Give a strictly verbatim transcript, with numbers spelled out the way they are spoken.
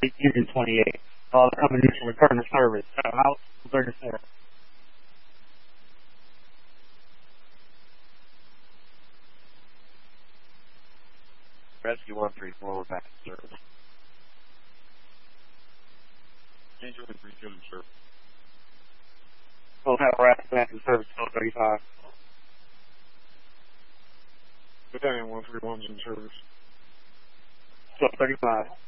Union twenty-eight. Uh, coming in for return to service. Uh, House thirty-four. Rescue one three four, we're back in service. Angel and three two in service. We'll have Rascal back in service till thirty-five. Battalion one three one's in service. Till thirty-five.